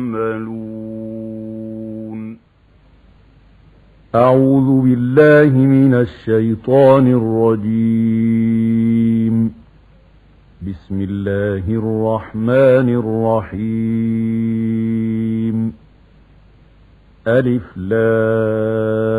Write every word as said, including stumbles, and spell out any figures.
تعملون. أعوذ بالله من الشيطان الرجيم. بسم الله الرحمن الرحيم. ألف لام